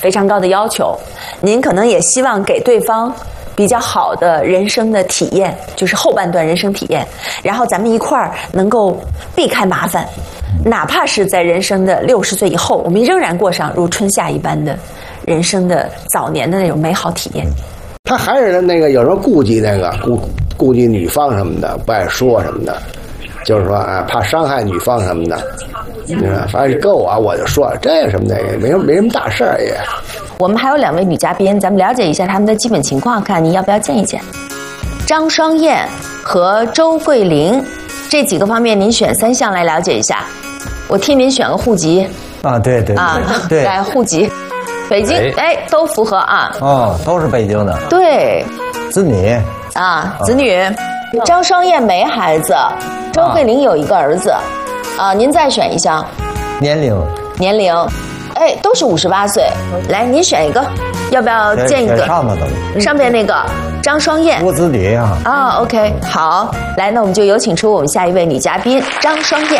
非常高的要求，您可能也希望给对方比较好的人生的体验，就是后半段人生体验，然后咱们一块儿能够避开麻烦，哪怕是在人生的60岁以后，我们仍然过上如春夏一般的人生的早年的那种美好体验。 他还是那个有时候顾忌那个顾忌女方什么的，不爱说什么的，就是说啊，怕伤害女方什么的。反正跟我就说这什么的，没什么大事儿也。 我们还有2位女嘉宾，咱们了解一下她们的基本情况，看你要不要见一见。张双燕和周桂玲这几个方面，您选3项来了解一下。我替您选个户籍啊，对， 来户籍，北京，哎，都符合啊。 哦，都是北京的。 对， 子女啊，子女。张双燕没孩子，周桂玲有一个儿子。啊，您再选一项。 年龄， 哎，都是58岁。来，您选一个，要不要见一个？上面那个张双燕， 无子女啊。 啊 ，OK， 好，来，那我们就有请出我们下一位女嘉宾张双燕。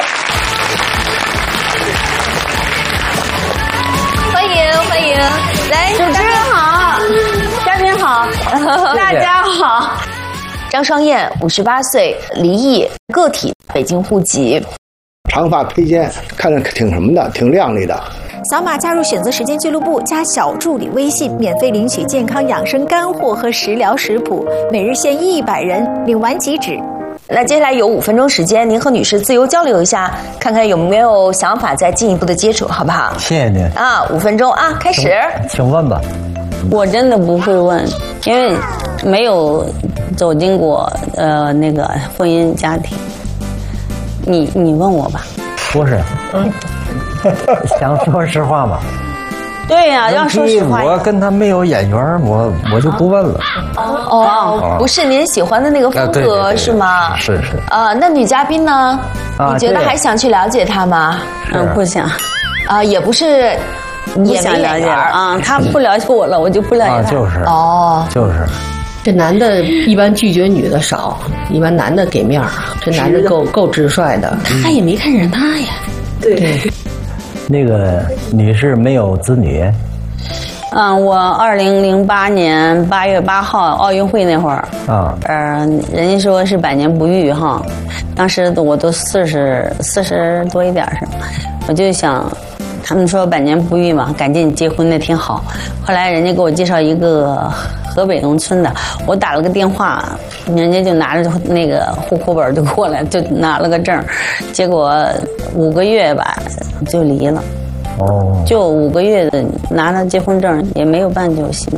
欢迎，来，主持人好，嘉宾好，大家好。张双燕58岁，离异，个体，北京户籍。 长发披肩，看着挺什么的，挺靓丽的。 扫码加入选择时间俱乐部，加小助理微信，免费领取健康养生干货和食疗食谱，每日限100人，领完即止。 那接下来有5分钟时间，您和女士自由交流一下，看看有没有想法再进一步的接触，好不好？ 谢谢您啊，5分钟啊，开始。 请问吧。 我真的不会问，因为没有走进过那个婚姻家庭。你问我吧。 不是，想说实话嘛。 对呀，要说实话。 我跟他没有眼缘，我就不问了。 不是您喜欢的那个风格是吗？ 是。 那女嘉宾呢？你觉得还想去了解她吗？ 不想。 也不是， 不想了解啊。他不了解我了，我就不了解他。 就是。就是。 这男的一般拒绝女的少，一般男的给面儿。这男的够直率的， 他也没看上他呀。 对。 那个女士没有子女。 我2008年8月8号奥运会那会儿人家说是100年不遇哈，当时我都40多一点是，我就想。他们说100年不遇嘛，赶紧结婚的挺好。后来人家给我介绍一个河北农村的，我打了个电话，人家就拿着那个户口本就过来，就拿了个证，结果5个月吧就离了。就5个月的拿了结婚证也没有办就行。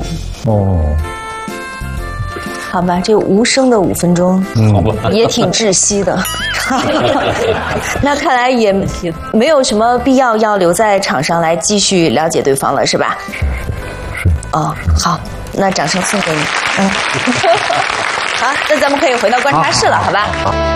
好吧，这无声的5分钟，也挺窒息的。那看来也没有什么必要留在场上来继续了解对方了，是吧？ 是。 好，那掌声送给你。好，那咱们可以回到观察室了，好吧？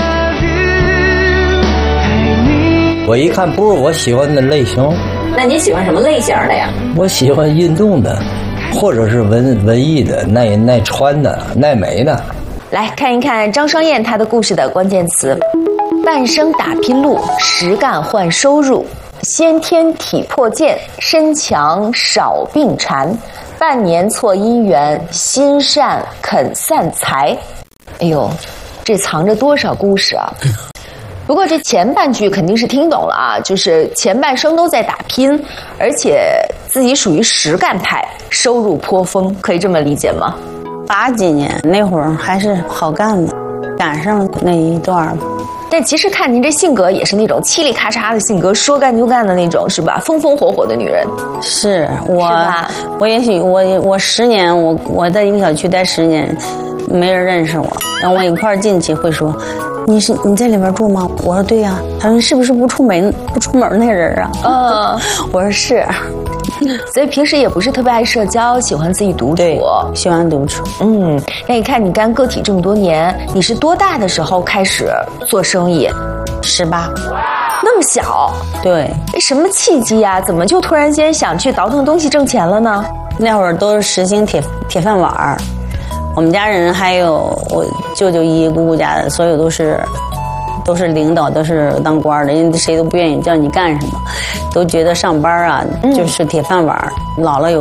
我一看不是我喜欢的类型。 那你喜欢什么类型的呀？ 我喜欢运动的。或者是文艺的、耐穿的、耐美的。 来看一看张双燕她的故事的关键词：半生打拼路，实干换收入，先天体魄健，身强少病缠，半年错姻缘，心善肯散财。哎呦，这藏着多少故事啊！不过这前半句肯定是听懂了啊，就是前半生都在打拼，而且自己属于实干派，收入颇丰，可以这么理解吗 ？80几年那会儿还是好干的，赶上那一段。 但其实看您这性格也是那种嘁里咔嚓的性格，说干就干的那种，是吧？风风火火的女人。 是我也许我10年，我在一个小区待10年，没人认识我，等我一块进去会说。你在里面住吗？我说对呀。他说是不是不出门那人啊？我说是。 所以平时也不是特别爱社交，喜欢自己独处。 对，喜欢独处。 那你看你干个体这么多年，你是多大的时候开始做生意 ？18。 那么小？ 对。 什么契机啊？怎么就突然间想去倒腾东西挣钱了呢？ 那会儿都是实行铁饭碗。我们家人还有我舅舅姨姑姑家的，所有都是领导，都是当官的，因为谁都不愿意叫你干什么，都觉得上班啊就是铁饭碗，老了有